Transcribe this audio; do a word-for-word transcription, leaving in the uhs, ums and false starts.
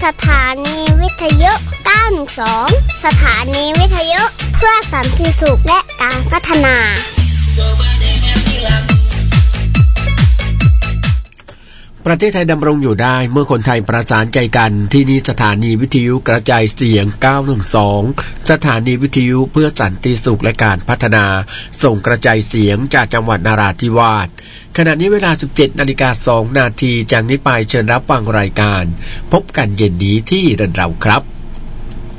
สถานีวิทยุเก้าหนึ่งสองสถานีวิทยุเพื่อสันติสุขและการพัฒนาประเทศไทยดำรงอยู่ได้เมื่อคนไทยประสานใจกันที่นี่สถานีวิทยุกระจายเสียงเก้าหนึ่งสองสถานีวิทยุเพื่อสันติสุขและการพัฒนาส่งกระจายเสียงจากจังหวัดนราธิวาสขณะนี้เวลา สิบเจ็ดนาฬิกาสองนาทีจากนี้ไปเชิญรับฟังรายการพบกันเย็นนี้ที่เรือนเราครับ